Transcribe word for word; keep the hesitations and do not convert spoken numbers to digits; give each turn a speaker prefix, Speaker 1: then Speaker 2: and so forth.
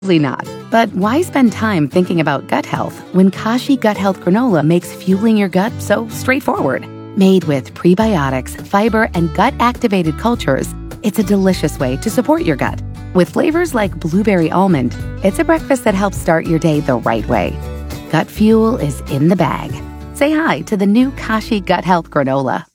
Speaker 1: Probably not. But why spend time thinking about gut health when Kashi Gut Health Granola makes fueling your gut so straightforward? Made with prebiotics, fiber, and gut-activated cultures, it's a delicious way to support your gut. With flavors like blueberry almond, it's a breakfast that helps start your day the right way. Gut fuel is in the bag. Say hi to the new Kashi Gut Health Granola.